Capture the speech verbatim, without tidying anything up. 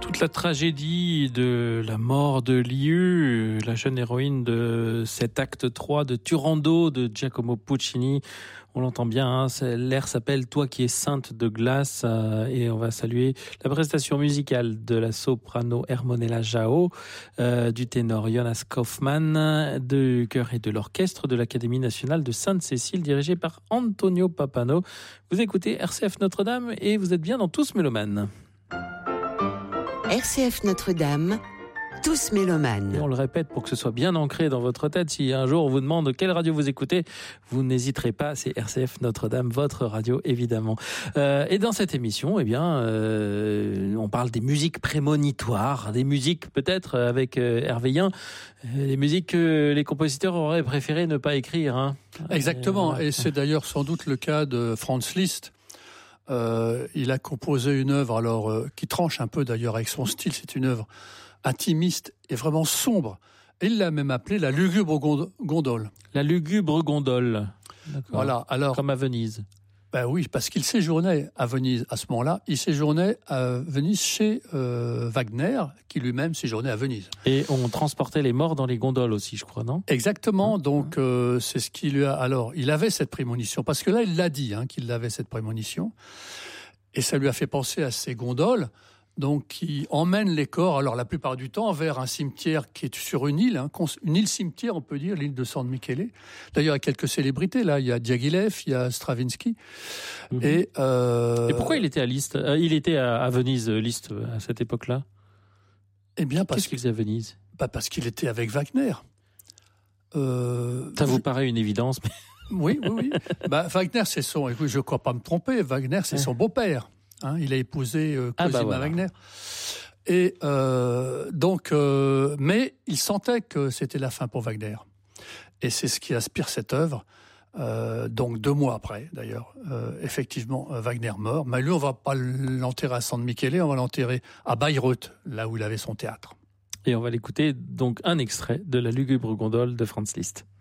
Toute la tragédie de la mort de Liu, la jeune héroïne de cet acte trois de Turandot de Giacomo Puccini. On l'entend bien, hein, l'air s'appelle « Toi qui es sainte de glace » euh, et on va saluer la prestation musicale de la soprano Hermonella Jao, euh, du ténor Jonas Kaufmann, du chœur et de l'orchestre de l'Académie nationale de Sainte-Cécile, dirigé par Antonio Papano. Vous écoutez R C F Notre-Dame et vous êtes bien dans Tous Mélomanes. R C F Notre-Dame, tous mélomanes. Et on le répète pour que ce soit bien ancré dans votre tête. Si un jour on vous demande quelle radio vous écoutez, vous n'hésiterez pas, c'est R C F Notre-Dame, votre radio évidemment. Euh, et dans cette émission, eh bien, euh, on parle des musiques prémonitoires, des musiques peut-être avec euh, Hervé Yen, les musiques que les compositeurs auraient préféré ne pas écrire. Hein. Exactement, et, voilà. Et c'est d'ailleurs sans doute le cas de Franz Liszt. Euh, il a composé une œuvre alors euh, qui tranche un peu d'ailleurs avec son style. C'est une œuvre intimiste et vraiment sombre. Et il l'a même appelée la lugubre gondole. La lugubre gondole. D'accord. Voilà. Alors comme à Venise. Ben oui, parce qu'il séjournait à Venise à ce moment-là. Il séjournait à Venise chez euh, Wagner, qui lui-même séjournait à Venise. Et on transportait les morts dans les gondoles aussi, je crois, non ? Exactement. Donc euh, c'est ce qui lui a. Alors, il avait cette prémonition, parce que là, il l'a dit, hein, qu'il avait cette prémonition, et ça lui a fait penser à ces gondoles. Donc, qui emmènent les corps, alors la plupart du temps, vers un cimetière qui est sur une île, hein, une île cimetière, on peut dire, l'île de San Michele. D'ailleurs, il y a quelques célébrités, là, il y a Diaghilev, il y a Stravinsky. Mmh. Et, euh... et pourquoi il était à Liszt euh, Il était à, à Venise, Liszt, à cette époque-là. Eh bien, parce Qu'est-ce qu'il faisait à Venise ? Bah, parce qu'il était avec Wagner. Euh... Ça vous paraît une évidence, mais... Oui, oui, oui. bah, Wagner, c'est son... Écoute, je ne crois pas me tromper, Wagner, c'est son beau-père. Hein, il a épousé euh, Cosima ah bah voilà. Wagner. Et euh, donc, euh, mais il sentait que c'était la fin pour Wagner. Et c'est ce qui inspire cette œuvre. Euh, donc deux mois après, d'ailleurs, euh, effectivement, Wagner mort. Mais lui, on va pas l'enterrer à San Michele, on va l'enterrer à Bayreuth, là où il avait son théâtre. Et on va l'écouter donc un extrait de la lugubre gondole de Franz Liszt.